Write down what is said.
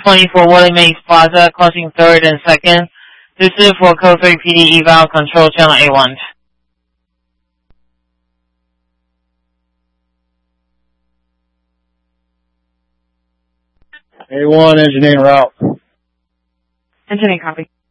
24 Willie Mays Plaza, crossing 3rd and 2nd. This is for Code 3 PD eval, control channel A1. A1, engineering route. Engineering copy.